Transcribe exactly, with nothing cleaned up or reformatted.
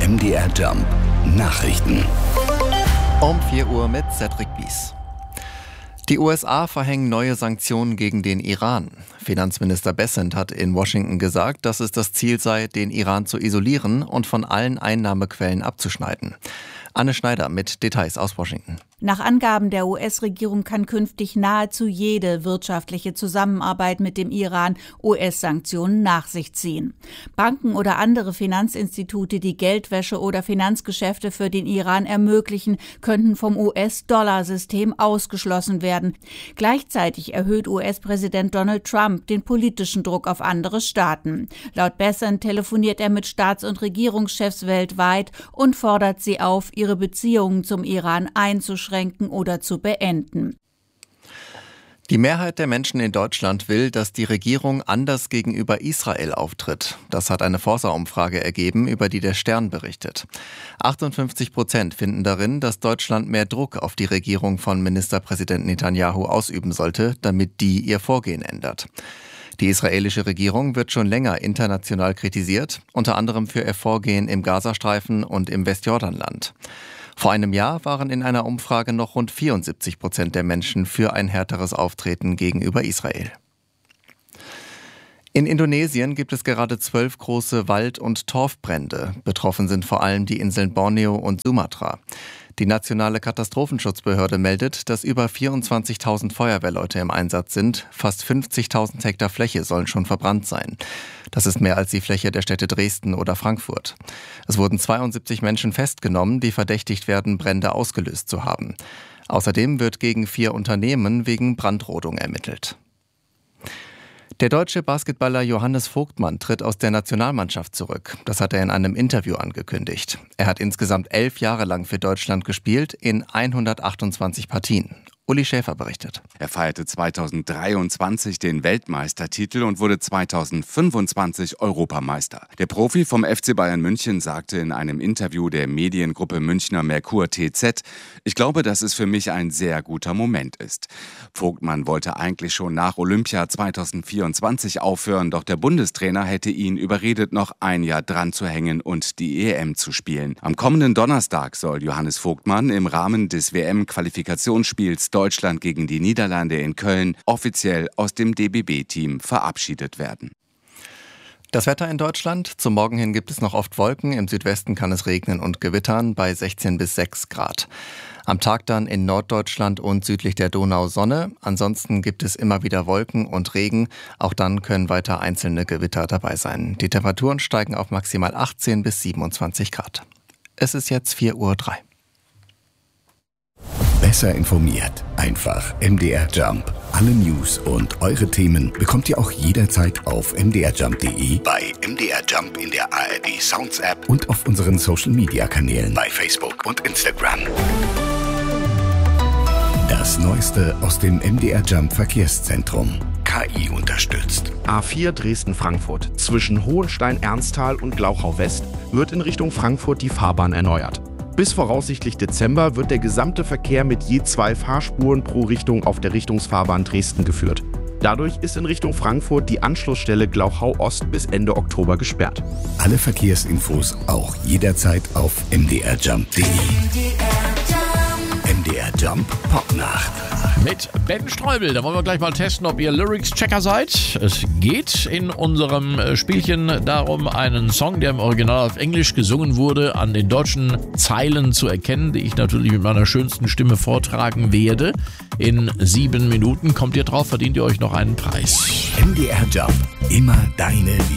M D R Jump Nachrichten. Um vier Uhr mit Cedric Bies. Die U S A verhängen neue Sanktionen gegen den Iran. Finanzminister Bessent hat in Washington gesagt, dass es das Ziel sei, den Iran zu isolieren und von allen Einnahmequellen abzuschneiden. Anne Schneider mit Details aus Washington. Nach Angaben der U S-Regierung kann künftig nahezu jede wirtschaftliche Zusammenarbeit mit dem Iran U S-Sanktionen nach sich ziehen. Banken oder andere Finanzinstitute, die Geldwäsche oder Finanzgeschäfte für den Iran ermöglichen, könnten vom U S-Dollar-System ausgeschlossen werden. Gleichzeitig erhöht U S-Präsident Donald Trump den politischen Druck auf andere Staaten. Laut Bessent telefoniert er mit Staats- und Regierungschefs weltweit und fordert sie auf, ihre Beziehungen zum Iran einzuschränken oder zu beenden. Die Mehrheit der Menschen in Deutschland will, dass die Regierung anders gegenüber Israel auftritt. Das hat eine Forsa-Umfrage ergeben, über die der Stern berichtet. achtundfünfzig Prozent finden darin, dass Deutschland mehr Druck auf die Regierung von Ministerpräsident Netanyahu ausüben sollte, damit die ihr Vorgehen ändert. Die israelische Regierung wird schon länger international kritisiert, unter anderem für ihr Vorgehen im Gazastreifen und im Westjordanland. Vor einem Jahr waren in einer Umfrage noch rund vierundsiebzig Prozent der Menschen für ein härteres Auftreten gegenüber Israel. In Indonesien gibt es gerade zwölf große Wald- und Torfbrände. Betroffen sind vor allem die Inseln Borneo und Sumatra. Die nationale Katastrophenschutzbehörde meldet, dass über vierundzwanzigtausend Feuerwehrleute im Einsatz sind. Fast fünfzigtausend Hektar Fläche sollen schon verbrannt sein. Das ist mehr als die Fläche der Städte Dresden oder Frankfurt. Es wurden zweiundsiebzig Menschen festgenommen, die verdächtigt werden, Brände ausgelöst zu haben. Außerdem wird gegen vier Unternehmen wegen Brandrodung ermittelt. Der deutsche Basketballer Johannes Vogtmann tritt aus der Nationalmannschaft zurück. Das hat er in einem Interview angekündigt. Er hat insgesamt elf Jahre lang für Deutschland gespielt, in hundertachtundzwanzig Partien. Uli Schäfer berichtet. Er feierte zweitausenddreiundzwanzig den Weltmeistertitel und wurde zweitausendfünfundzwanzig Europameister. Der Profi vom F C Bayern München sagte in einem Interview der Mediengruppe Münchner Merkur T Z: Ich glaube, dass es für mich ein sehr guter Moment ist. Vogtmann wollte eigentlich schon nach Olympia zweitausendvierundzwanzig aufhören, doch der Bundestrainer hätte ihn überredet, noch ein Jahr dran zu hängen und die E M zu spielen. Am kommenden Donnerstag soll Johannes Vogtmann im Rahmen des W M-Qualifikationsspiels Deutschland gegen die Niederlande in Köln offiziell aus dem D B B-Team verabschiedet werden. Das Wetter in Deutschland. Zum Morgen hin gibt es noch oft Wolken. Im Südwesten kann es regnen und gewittern bei sechzehn bis sechs Grad. Am Tag dann in Norddeutschland und südlich der Donau Sonne. Ansonsten gibt es immer wieder Wolken und Regen. Auch dann können weiter einzelne Gewitter dabei sein. Die Temperaturen steigen auf maximal achtzehn bis siebenundzwanzig Grad. Es ist jetzt vier Uhr drei. Besser informiert. Einfach M D R Jump. Alle News und eure Themen bekommt ihr auch jederzeit auf m d r jump punkt d e, bei M D R Jump in der A R D Sounds App und auf unseren Social Media Kanälen bei Facebook und Instagram. Das Neueste aus dem M D R Jump Verkehrszentrum. K I unterstützt. A vier Dresden-Frankfurt. Zwischen Hohenstein-Ernsthal und Glauchau West wird in Richtung Frankfurt die Fahrbahn erneuert. Bis voraussichtlich Dezember wird der gesamte Verkehr mit je zwei Fahrspuren pro Richtung auf der Richtungsfahrbahn Dresden geführt. Dadurch ist in Richtung Frankfurt die Anschlussstelle Glauchau Ost bis Ende Oktober gesperrt. Alle Verkehrsinfos auch jederzeit auf m d r jump punkt d e. M D R Jump Popnacht. Mit Ben Streubel. Da wollen wir gleich mal testen, ob ihr Lyrics-Checker seid. Es geht in unserem Spielchen darum, einen Song, der im Original auf Englisch gesungen wurde, an den deutschen Zeilen zu erkennen, die ich natürlich mit meiner schönsten Stimme vortragen werde. In sieben Minuten kommt ihr drauf, verdient ihr euch noch einen Preis. M D R Jump. Immer deine